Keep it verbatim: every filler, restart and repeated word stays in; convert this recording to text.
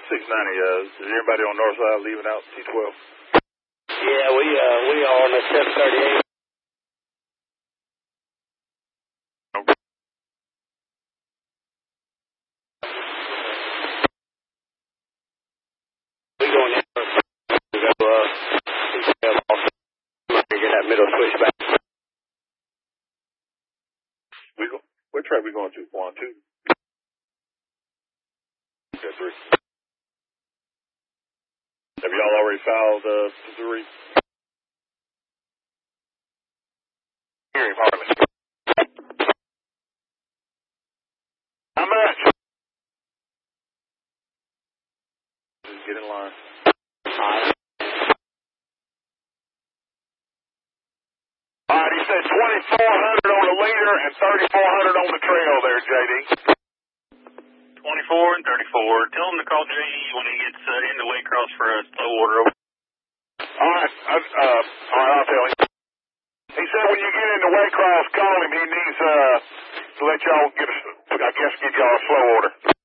six ninety, uh, is everybody on north side leaving out T twelve? Yeah, we, uh, we are on the seven thirty-eight. Okay. We going in. We go, uh, get that middle switch back. We go, what track we going to? One, two? Okay, three. Have y'all already filed, uh, three? Hearing Parliament. How much? Just get in line. Alright, he said twenty-four hundred on the leader and thirty-four hundred on the trail there, J D. twenty-four and thirty-four. Tell him to call J E when he gets uh, in the Waycross for a slow order. Alright, uh, uh, alright, I'll tell him. He said when you get in the Waycross, call him. He needs, uh, to let y'all get a, I guess, get y'all a slow order.